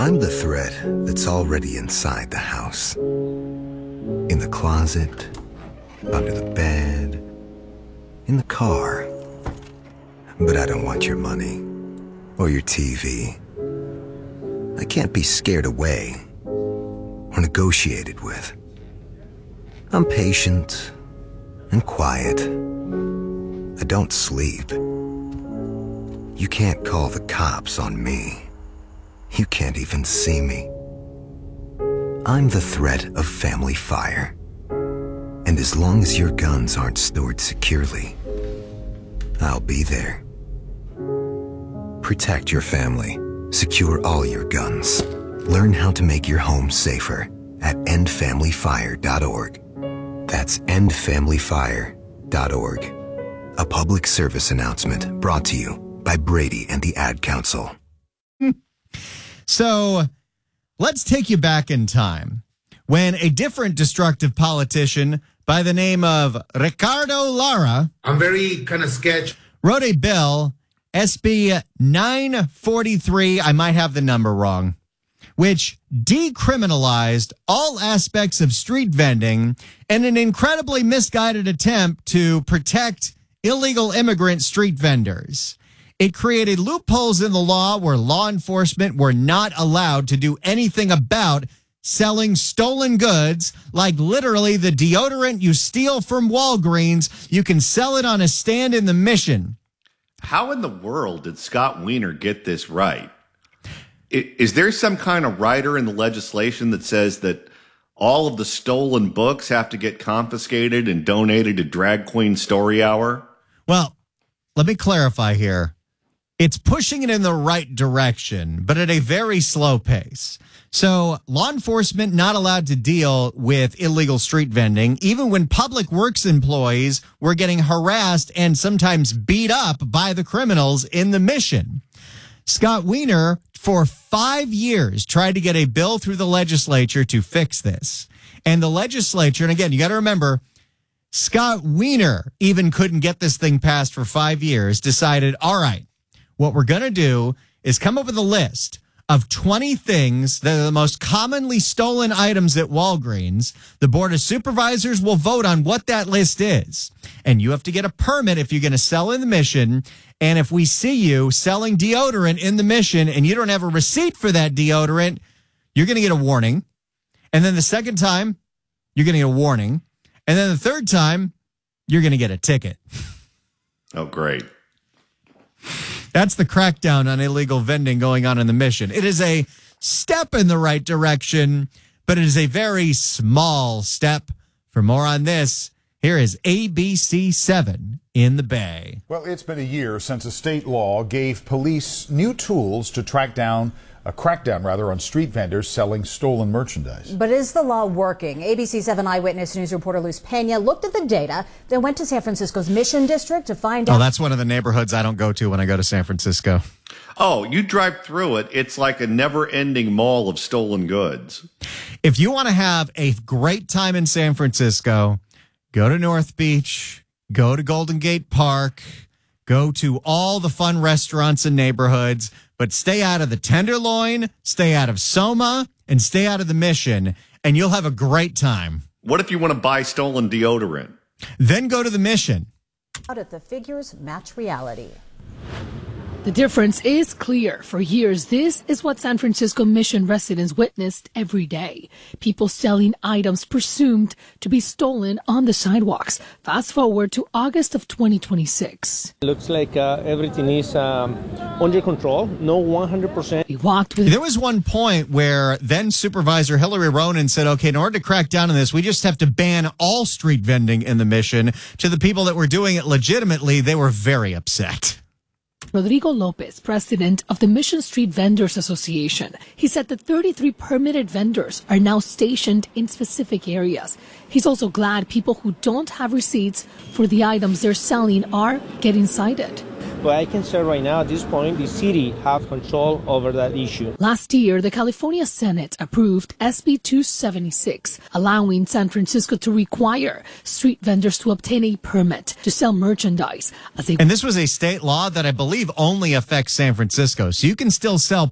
I'm the thread that's already inside the house. In the closet, under the bed, in the car. But I don't want your money or your TV. I can't be scared away or negotiated with. I'm patient and quiet. I don't sleep. You can't call the cops on me. You can't even see me. I'm the threat of family fire. And as long as your guns aren't stored securely, I'll be there. Protect your family. Secure all your guns. Learn how to make your home safer at endfamilyfire.org. That's endfamilyfire.org. A public service announcement brought to you by Brady and the Ad Council. So let's take you back in time when a different destructive politician by the name of Ricardo Lara, I'm very kind of sketch, wrote a bill, SB 943, I might have the number wrong, which decriminalized all aspects of street vending in an incredibly misguided attempt to protect illegal immigrant street vendors. It created loopholes in the law where law enforcement were not allowed to do anything about selling stolen goods, like literally the deodorant you steal from Walgreens. You can sell it on a stand in the Mission. How in the world did Scott Wiener get this right? Is there some kind of rider in the legislation that says that all of the stolen books have to get confiscated and donated to Drag Queen Story Hour? Well, let me clarify here. It's pushing it in the right direction, but at a very slow pace. So law enforcement not allowed to deal with illegal street vending, even when public works employees were getting harassed and sometimes beat up by the criminals in the Mission. Scott Wiener, for 5 years, tried to get a bill through the legislature to fix this. And the legislature, and again, you got to remember, Scott Wiener even couldn't get this thing passed for 5 years, decided, all right, what we're going to do is come up with a list of 20 things that are the most commonly stolen items at Walgreens. The Board of Supervisors will vote on what that list is. And you have to get a permit if you're going to sell in the Mission. And if we see you selling deodorant in the Mission and you don't have a receipt for that deodorant, you're going to get a warning. And then the second time, you're going to get a warning. And then the third time, you're going to get a ticket. Oh, great. That's the crackdown on illegal vending going on in the Mission. It is a step in the right direction, but it is a very small step. For more on this, here is ABC 7 in the Bay. Well, it's been a year since a state law gave police new tools to crackdown on street vendors selling stolen merchandise. But is the law working? ABC 7 Eyewitness News reporter Luz Pena looked at the data, then went to San Francisco's Mission District to find out. Oh, that's one of the neighborhoods I don't go to when I go to San Francisco. Oh, you drive through it. It's like a never-ending mall of stolen goods. If you want to have a great time in San Francisco, go to North Beach, go to Golden Gate Park, go to all the fun restaurants and neighborhoods, but stay out of the Tenderloin, stay out of Soma, and stay out of the Mission, and you'll have a great time. What if you want to buy stolen deodorant? Then go to the Mission. Out if the figures match reality. The difference is clear. For years, this is what San Francisco Mission residents witnessed every day. People selling items presumed to be stolen on the sidewalks. Fast forward to August of 2026. It looks like everything is under control. No 100%. We walked with... There was one point where then Supervisor Hillary Ronen said, okay, in order to crack down on this, we just have to ban all street vending in the Mission. To the people that were doing it legitimately, they were very upset. Rodrigo Lopez, president of the Mission Street Vendors Association. He said that 33 permitted vendors are now stationed in specific areas. He's also glad people who don't have receipts for the items they're selling are getting cited. But I can say right now, at this point, the city have control over that issue. Last year, the California Senate approved SB 276, allowing San Francisco to require street vendors to obtain a permit to sell merchandise. And this was a state law that I believe only affects San Francisco. So you can still sell